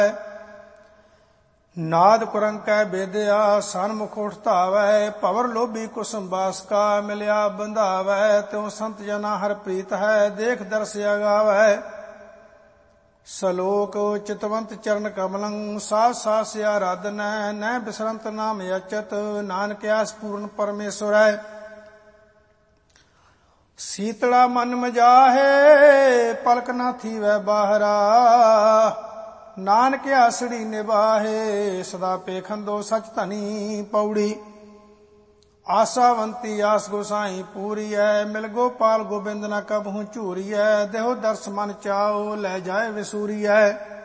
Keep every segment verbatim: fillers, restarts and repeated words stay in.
नाद कुरंकै बेदया सन्मुख उठ धावै। भवर लोभी कुसुम बास का मिलिया बंधावै। त्यों संत जना हर प्रीत है देख दर्श अगावै। सलोक चितवंत चरण कमलं सास सास आराधन न बिसरंत नाम अचत। नानक आस पूर्ण परमेश्वर है। शीतला मन मजाहे पलक ना थी वह बाहरा। नानक आसड़ी निबाहे सदा पेखंदो सच धनी पौड़ी। आसावंती आस गोसाई पूरी है। मिल गोपाल गोबिंद न कबहू झूरी है। देहो दर्श मन चाओ लै जाए विसूरी है।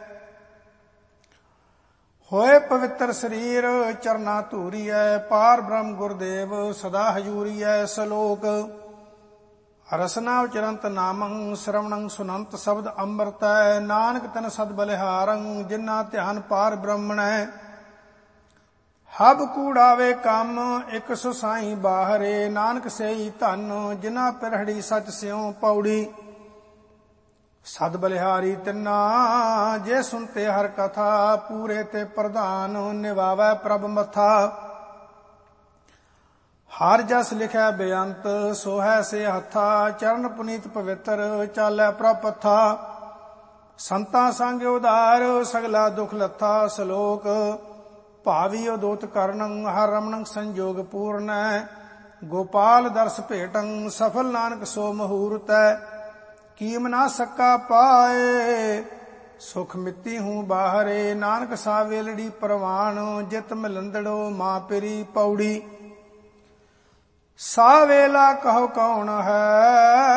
होए पवित्र शरीर चरना धूरी है। पार ब्रह्म गुरदेव सदा हजूरी है। सलोक रसना उचरंत नामं श्रवणं सुनंत शब्द अमृत है। नानक तन सद बलिहारं जिन्ना ध्यान पार ब्रह्मण है। हब कूड़ावे कम एक सुसाई बाहरे। नानक से ही धन जिना पिरहड़ी सच स्यों पौड़ी। सद बलिहारी तिन्ना जे सुनते हर कथा। पूरे ते प्रधान निभावै प्रभ मथा। हर जस लिखै बेअंत सो है से हथा। चरण पुनीत पवित्र चालै प्रपथा। संता संग उदार सगला दुख लथा। सलोक भावी उदोत करणं हर रमणं संजोग पूर्ण। गोपाल दर्श भेटं सफल नानक सो मुहूर्त। कीम ना सक्का पाए सुख मिति हूँ बाहरे। नानक सा वेलड़ी परवान जित मिलंदड़ो मां पिरी पौड़ी। सा वेला कहो कौन है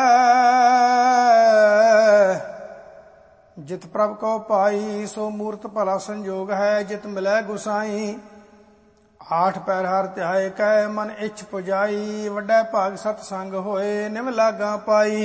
जित प्रभ को पाई। सो मूर्त भला संजोग है जित मिलै गुसाई। आठ पैर हर ध्याय कै मन इच्छ पुजाई। वड्डे भाग सत संग होए निम लागा पाई।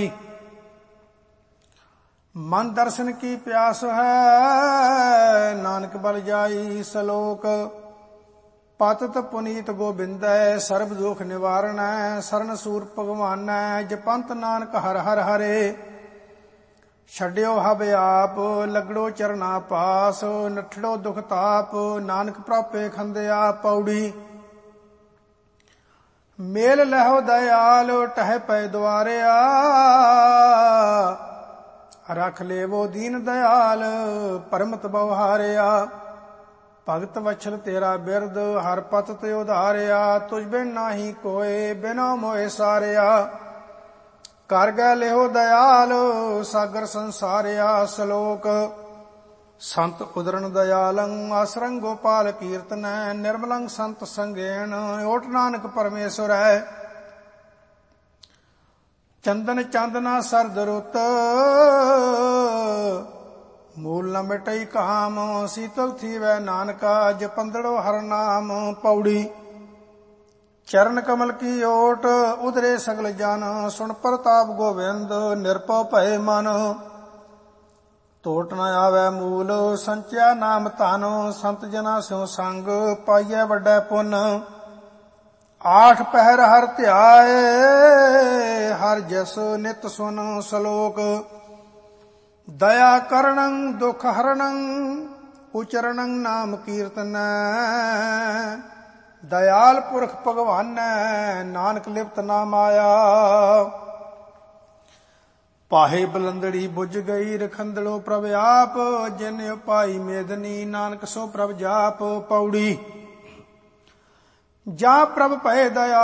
मन दर्शन की प्यास है नानक बल जाई। सलोक पतत पुनीत गोबिंद सर्ब दुख निवारण। सरन सूर भगवान जपंत नानक हर हर हरे। छड्यो हब आप लगड़ो चरना पास। नठड़ो दुख ताप नानक प्रापे खंदया पौड़ी। मेल लहो दयाल टह पै द्वारिया। रख लेवो दीन दयाल परमत बहुहारिया। भगत वछल तेरा बिरद हर पत ते उधारिया। तुझ बिन नाही कोय बिना मोए सारिया। कर गै लिहो दयाल सागर संसारिया। सलोक संत उदरण दयालं आसरं गोपाल कीर्तन। निर्मलं संत संगेण ओट नानक परमेश्वर है। चंदन चांदना सरद रुत मूल न मिटई काम। शीतल थी वह नानका जपंदड़ो हर नाम पौड़ी। चरण कमल की ओट उधरे सगल जन। सुन प्रताप गोविंद निरपौ भय मन। टोट न आवे मूल संचिया नाम धन। संत जना स्यों संग पाइयै वड्डे पुन। आठ पहर हर ध्याय हर जस नित सुन। सलोक दया करणं दुख हरणं उचरणं नाम कीर्तन। दयाल पुरख भगवान नानक लिप्त ना माया। पाहे बलंदड़ी बुझ गई रखंदड़ो प्रभ आप। जिन उपाई मेदनी नानक सो प्रभ जाप पौड़ी। जा प्रभ भय दया